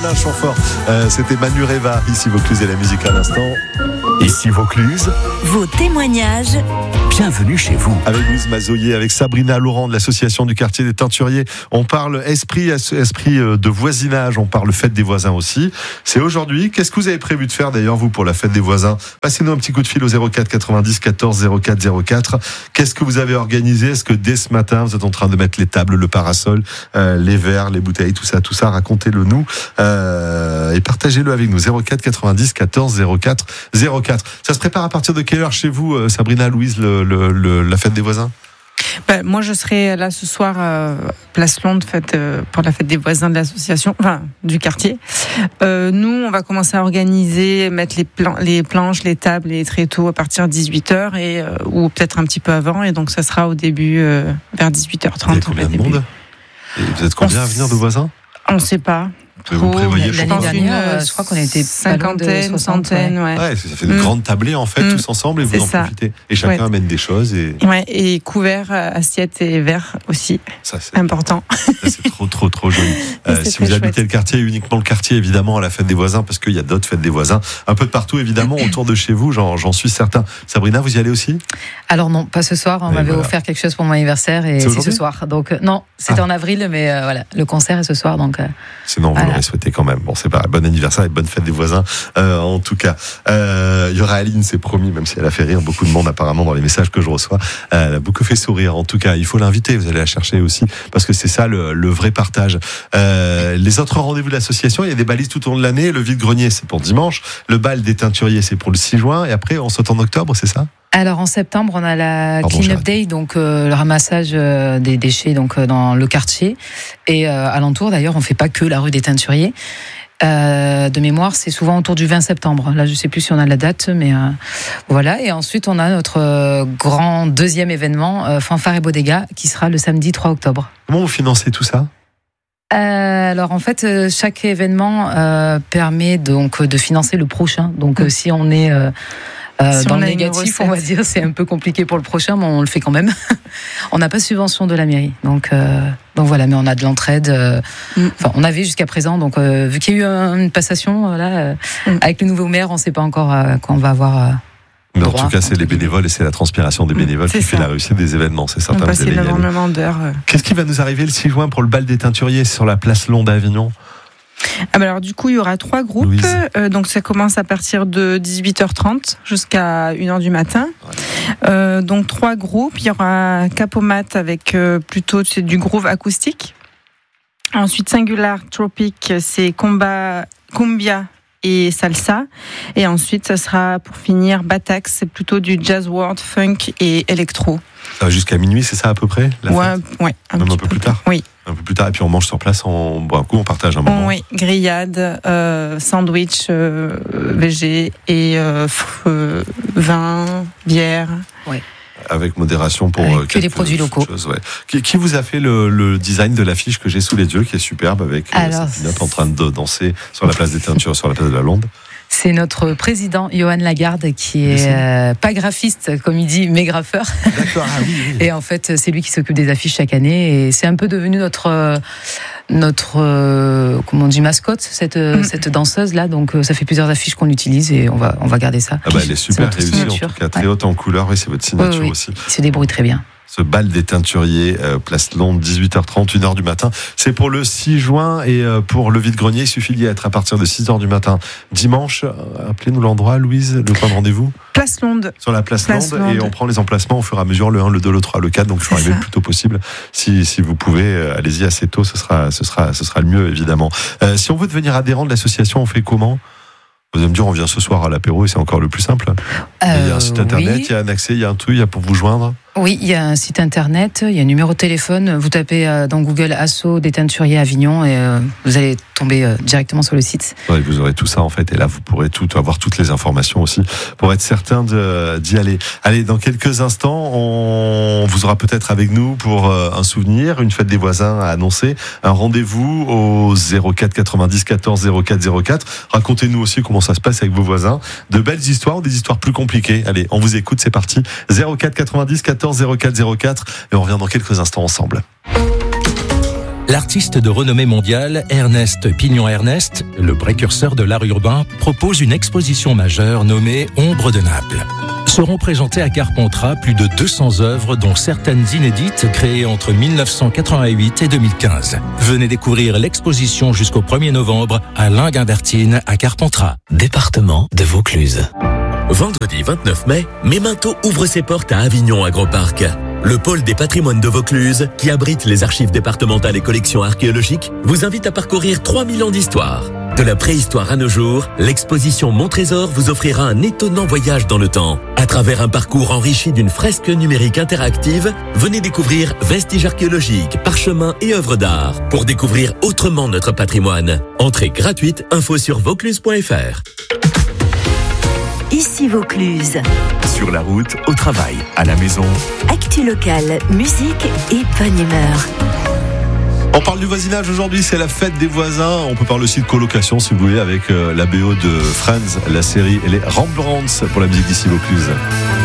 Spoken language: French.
un chant fort. C'était Manu Reva, ici Vaucluse et la musique à l'instant. Ici Vaucluse, vos témoignages. Bienvenue chez vous. Avec Louise Mazoyer, avec Sabrina Laurent de l'association du quartier des Teinturiers. On parle esprit de voisinage, on parle fête des voisins aussi. C'est aujourd'hui. Qu'est-ce que vous avez prévu de faire d'ailleurs vous pour la fête des voisins? Passez-nous un petit coup de fil au 04 90 14 04 04. Qu'est-ce que vous avez organisé? Est-ce que dès ce matin vous êtes en train de mettre les tables, le parasol, les verres, les bouteilles, tout ça, racontez-le nous et partagez-le avec nous. 04 90 14 04 04. Ça se prépare à partir de quelle heure chez vous, Sabrina, Louise, la fête des voisins? Moi, je serai là ce soir Place Londres pour la fête des voisins de l'association, du quartier. Nous, on va commencer à organiser, mettre les planches, les tables, les tréteaux à partir de 18h ou peut-être un petit peu avant. Et donc, ça sera au début vers 18h30. Il y a combien de monde? Et vous êtes combien à venir de voisins? On ne sait pas. Vous prévoyez L'année dernière, je crois qu'on a été cinquantaine, soixantaine, ouais. Ouais, ça fait une grande tablée en fait, tous ensemble, et vous en profitez. Et chacun amène des choses. Et couverts, assiettes et verres aussi. Ça, c'est important. Ça, c'est trop joli. Si vous habitez le quartier, uniquement le quartier évidemment à la fête des voisins, parce qu'il y a d'autres fêtes des voisins un peu de partout évidemment autour de chez vous, j'en suis certain. Sabrina, vous y allez aussi? Alors non, pas ce soir, on m'avait offert quelque chose pour mon anniversaire et c'est ce soir. Donc non, c'était en avril, mais voilà, le concert est ce soir. Donc, sinon vous l'aurez souhaité quand même. Bon, c'est pas bon anniversaire et bonne fête des voisins en tout cas. Il y aura Aline, c'est promis, même si elle a fait rire beaucoup de monde apparemment dans les messages que je reçois. Elle a beaucoup fait sourire en tout cas. Il faut l'inviter, vous allez la chercher aussi parce que c'est ça le vrai partage. Les autres rendez-vous de l'association, il y a des balises tout au long de l'année. Le vide-grenier, c'est pour dimanche. Le bal des Teinturiers, c'est pour le 6 juin. Et après, on saute en octobre, c'est ça? Alors en septembre, on a la Clean Up Day, donc le ramassage des déchets donc dans le quartier et alentour. D'ailleurs, on fait pas que la rue des Teinturiers. De mémoire, c'est souvent autour du 20 septembre. Là, je sais plus si on a la date, mais voilà. Et ensuite, on a notre grand deuxième événement, Fanfare et Bodega, qui sera le samedi 3 octobre. Comment vous financez tout ça? Alors en fait, chaque événement permet donc de financer le prochain. Donc si on est dans le négatif, on va dire, c'est un peu compliqué pour le prochain, mais on le fait quand même. On n'a pas de subvention de la mairie, donc voilà, mais on a de l'entraide. Enfin, on avait jusqu'à présent, donc vu qu'il y a eu une passation, avec le nouveau maire, on ne sait pas encore quand on va avoir. Mais en tout cas, c'est les bénévoles et c'est la transpiration des bénévoles qui fait la réussite des événements. C'est certain. On passe énormément d'heures. Qu'est-ce qui va nous arriver le 6 juin pour le bal des Teinturiers sur la place Londres à Avignon? Alors du coup, il y aura 3 groupes. Donc ça commence à partir de 18h30 jusqu'à 1h du matin. Donc 3 groupes. Il y aura Capomat avec plutôt du groove acoustique. Ensuite Singular Tropic, c'est cumbia et salsa. Et ensuite, ça sera pour finir Batax, c'est plutôt du jazz world, funk et électro. Ça va jusqu'à minuit, c'est ça à peu près? Ouais, un peu plus tard. Oui. Un peu plus tard, et puis on mange sur place, on boit un coup, on partage un moment. Oui, grillade, sandwich, végé et vin, bière. Oui. Avec modération pour que des produits locaux. Choses, ouais. Qui vous a fait le design de l'affiche que j'ai sous les yeux, qui est superbe, avec Sabine en train de danser sur la place des Teintures, sur la place de la Londres? C'est notre président, Johan Lagarde, qui est pas graphiste, comme il dit, mais graffeur. D'accord, oui. Et en fait, c'est lui qui s'occupe des affiches chaque année. Et c'est un peu devenu notre comment on dit, mascotte, cette danseuse-là. Donc, ça fait plusieurs affiches qu'on utilise et on va garder ça. Elle est super réussie, en tout cas, très haute en couleur. Oui, c'est votre signature aussi. Il se débrouille très bien. Ce bal des Teinturiers, place Londres, 18h30, 1h du matin. C'est pour le 6 juin et pour le vide-grenier, il suffit d'y être à partir de 6h du matin. Dimanche, appelez-nous l'endroit, Louise, le point de rendez-vous? Place Londres. Sur la place Londres. Et on prend les emplacements au fur et à mesure, le 1, le 2, le 3, le 4, donc il faut arriver le plus tôt possible. Si vous pouvez, allez-y assez tôt, ce sera le mieux, évidemment. Si on veut devenir adhérent de l'association, on fait comment? Vous allez me dire, on vient ce soir à l'apéro et c'est encore le plus simple. Il y a un site internet, il y a un accès, il y a un truc, il y a pour vous joindre. Oui, il y a un site internet, il y a un numéro de téléphone. Vous tapez dans Google Asso des Teinturiers Avignon et vous allez tomber directement sur le site. Ouais, vous aurez tout ça en fait, et là vous pourrez avoir toutes les informations aussi pour être certain d'y aller. Allez, dans quelques instants, on vous aura peut-être avec nous pour un souvenir, une fête des voisins à annoncer, un rendez-vous au 04 90 14 04 04. Racontez-nous aussi comment ça se passe avec vos voisins, de belles histoires ou des histoires plus compliquées. Allez, on vous écoute, c'est parti. 04 90 14 04 04 et on revient dans quelques instants ensemble. L'artiste de renommée mondiale Ernest Pignon-Ernest, le précurseur de l'art urbain, propose une exposition majeure nommée Ombre de Naples. Seront présentées à Carpentras plus de 200 œuvres, dont certaines inédites, créées entre 1988 et 2015. Venez découvrir l'exposition jusqu'au 1er novembre à Linguimbertine à Carpentras. Département de Vaucluse. Vendredi 29 mai, Memento ouvre ses portes à Avignon Agroparc. Le pôle des patrimoines de Vaucluse, qui abrite les archives départementales et collections archéologiques, vous invite à parcourir 3000 ans d'histoire. De la préhistoire à nos jours, l'exposition Mon Trésor vous offrira un étonnant voyage dans le temps. À travers un parcours enrichi d'une fresque numérique interactive, venez découvrir vestiges archéologiques, parchemins et œuvres d'art pour découvrir autrement notre patrimoine. Entrée gratuite, info sur vaucluse.fr. Ici Vaucluse. Sur la route, au travail, à la maison. Actu locale, musique et bonne humeur. On parle du voisinage aujourd'hui, c'est la fête des voisins. On peut parler aussi de colocation si vous voulez avec la BO de Friends, la série et les Rembrandts pour la musique d'ici Vaucluse.